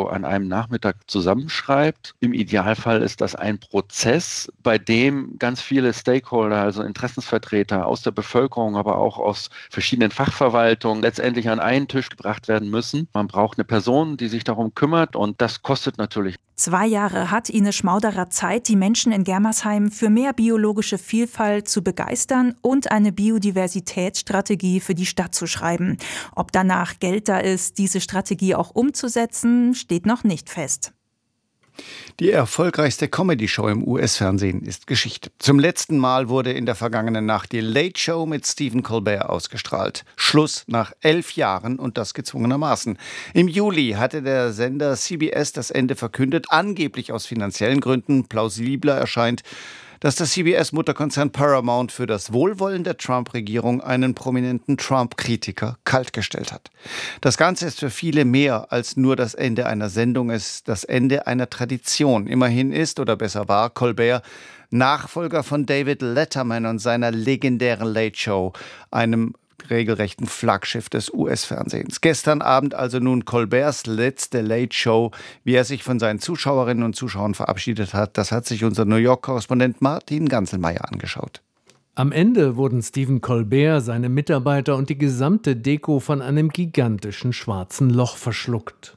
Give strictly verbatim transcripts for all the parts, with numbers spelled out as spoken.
so an einem Nachmittag zusammenschreibt. Im Idealfall ist das ein Prozess, bei dem ganz viele Stakeholder, also Interessensvertreter aus der Bevölkerung, aber auch aus verschiedenen Fachverwaltungen letztendlich an einen Tisch gebracht werden müssen. Man braucht eine Person, die sich darum kümmert, und das kostet natürlich. Zwei Jahre hat Ines Schmauderer Zeit, die Menschen in Germersheim für mehr biologische Vielfalt zu begeistern und eine Biodiversitätsstrategie für die Stadt zu schreiben. Ob danach Geld da ist, diese Strategie auch umzusetzen, steht noch nicht fest. Die erfolgreichste Comedy-Show im U S-Fernsehen ist Geschichte. Zum letzten Mal wurde in der vergangenen Nacht die Late Show mit Stephen Colbert ausgestrahlt. Schluss nach elf Jahren, und das gezwungenermaßen. Im Juli hatte der Sender C B S das Ende verkündet, angeblich aus finanziellen Gründen. Plausibler erscheint, dass der C B S-Mutterkonzern Paramount für das Wohlwollen der Trump-Regierung einen prominenten Trump-Kritiker kaltgestellt hat. Das Ganze ist für viele mehr als nur das Ende einer Sendung, es ist das Ende einer Tradition. Immerhin ist, oder besser war, Colbert Nachfolger von David Letterman und seiner legendären Late Show, einem regelrechten Flaggschiff des U S-Fernsehens. Gestern Abend also nun Colberts letzte Late Show. Wie er sich von seinen Zuschauerinnen und Zuschauern verabschiedet hat, das hat sich unser New York-Korrespondent Martin Ganzelmeier angeschaut. Am Ende wurden Stephen Colbert, seine Mitarbeiter und die gesamte Deko von einem gigantischen schwarzen Loch verschluckt.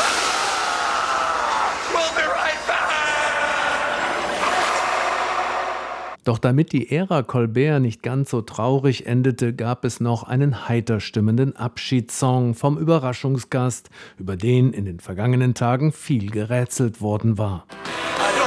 Doch damit die Ära Colbert nicht ganz so traurig endete, gab es noch einen heiter stimmenden Abschiedssong vom Überraschungsgast, über den in den vergangenen Tagen viel gerätselt worden war.